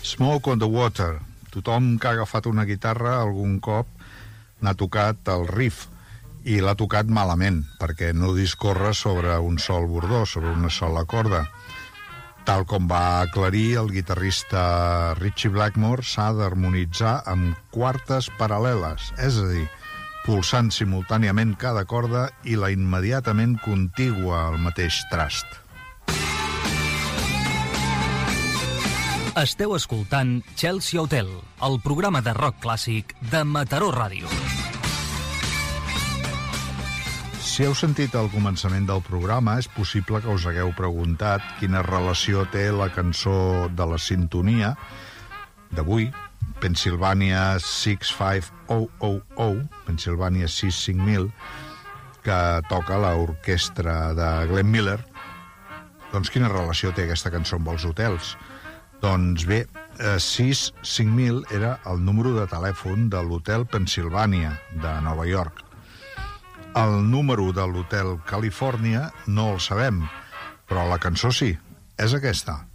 Smoke on the Water. Tothom que ha agafat una guitarra algun cop n'ha tocat el riff i l'ha tocat malament, perquè no discorre sobre un sol bordó, sobre una sola corda. Tal com va aclarir el guitarrista Ritchie Blackmore, s'ha d'harmonitzar amb quartes paral·leles, és a dir, pulsant simultàniament cada corda i la immediatament contigua al mateix trast. Esteu escoltant Chelsea Hotel, el programa de rock clàssic de Mataró Ràdio. Si heu sentit el començament del programa, és possible que us hagueu preguntat quina relació té la cançó de la sintonia d'avui, Pennsylvania 65000, Pennsylvania 65000, que toca l'orquestra de Glenn Miller. Doncs quina relació té aquesta cançó amb els hotels? Doncs bé, 65000 era el número de telèfon de l'hotel Pennsylvania de Nova York. El número de l'hotel Califòrnia no el sabem, però la cançó sí, és aquesta.